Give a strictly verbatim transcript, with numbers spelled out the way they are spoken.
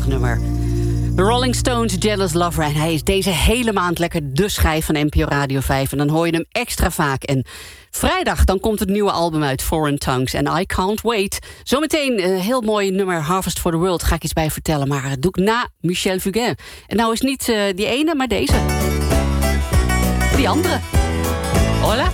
prachtig nummer. De Rolling Stones, Jealous Lover. En hij is deze hele maand lekker de schijf van N P O Radio vijf. En dan hoor je hem extra vaak. En vrijdag dan komt het nieuwe album uit, Foreign Tongues. En I Can't Wait. Zometeen een heel mooi nummer, Harvest for the World. Ga ik iets bij vertellen, maar dat doe ik na Michel Fugain. En nou is niet uh, die ene, maar deze. Die andere. Hola.